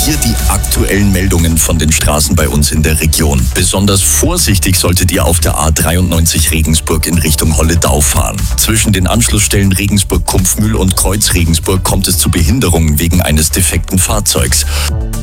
Hier die aktuellen Meldungen von den Straßen bei uns in der Region. Besonders vorsichtig solltet ihr auf der A93 Regensburg in Richtung Holledau fahren. Zwischen den Anschlussstellen Regensburg-Kumpfmühl und Kreuz Regensburg kommt es zu Behinderungen wegen eines defekten Fahrzeugs.